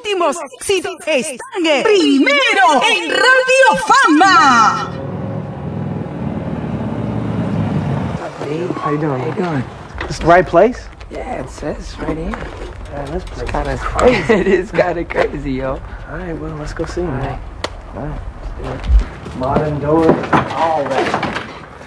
últimos éxitos están en Primero en Radio Fama. How you doing? How you doing? This is the right place? Yeah, it says right here. Yeah, this place It's kind is of crazy. It is kind of crazy, yo. All right, well, let's go see him. All right. All right. Modern doors, all that.